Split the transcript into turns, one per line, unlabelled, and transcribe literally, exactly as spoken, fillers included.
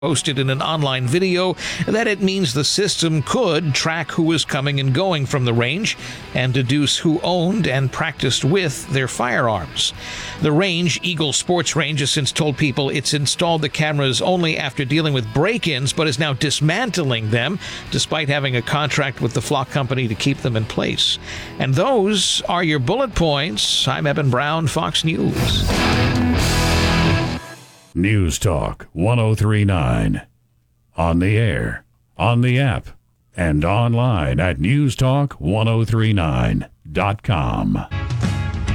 posted in an online video that it means the system could track who was coming and going from the range and deduce who owned and practiced with their firearms. The range, Eagle Sports Range, has since told people it's installed the cameras only after dealing with break-ins, but is now dismantling them, despite having a contract with the Flock Company to keep them in place. And those are your bullet points. I'm Eben Brown, Fox News.
News Talk one oh three point nine. On the air, on the app, and online at news talk ten thirty-nine dot com.